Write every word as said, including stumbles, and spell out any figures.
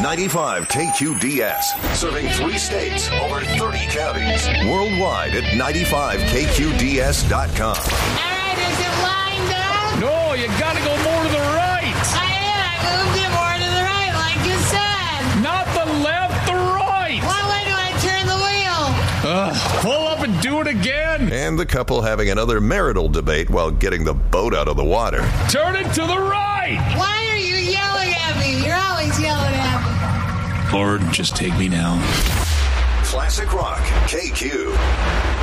ninety-five K Q D S, serving three states, over thirty counties. Worldwide at ninety-five K Q D S dot com. All right, is it lined up? No, you gotta go more to the right. I am. I moved it more to the right, like you said. Not the left, the right. What way do I turn the wheel? Ugh, pull up and do it again. And the couple having another marital debate while getting the boat out of the water. Turn it to the right. Why are you yelling at me? You're always yelling at me. Lord, just take me now. Classic Rock K Q.